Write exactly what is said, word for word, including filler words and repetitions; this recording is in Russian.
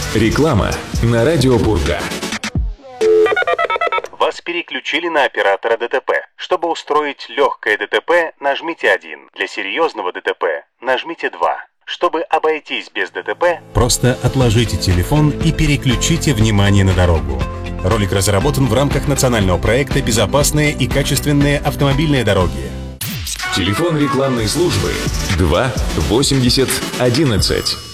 Реклама на радио Пурга. Вас переключили на оператора ДТП. Чтобы устроить легкое ДТП, нажмите один. Для серьезного ДТП нажмите два. Чтобы обойтись без ДТП, просто отложите телефон и переключите внимание на дорогу. Ролик разработан в рамках национального проекта «Безопасные и качественные автомобильные дороги». Телефон рекламной службы два восемьдесят одиннадцать.